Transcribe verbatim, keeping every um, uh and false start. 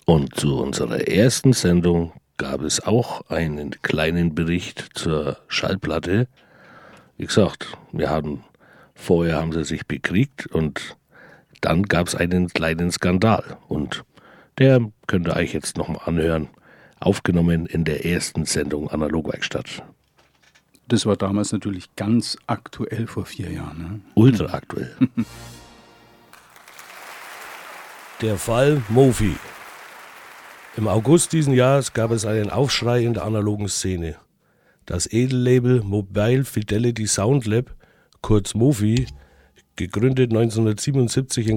Und zu unserer ersten Sendung gab es auch einen kleinen Bericht zur Schallplatte. Wie gesagt, wir hatten, vorher haben sie sich bekriegt und dann gab es einen kleinen Skandal. Und der könnt ihr euch jetzt nochmal anhören. Aufgenommen in der ersten Sendung Analogwerkstatt. Das war damals natürlich ganz aktuell vor vier Jahren. Ne? Ultra aktuell. Der Fall Mofi. Im August diesen Jahres gab es einen Aufschrei in der analogen Szene. Das Edellabel Mobile Fidelity Sound Lab, kurz Mofi, gegründet neunzehnhundertsiebenundsiebzig in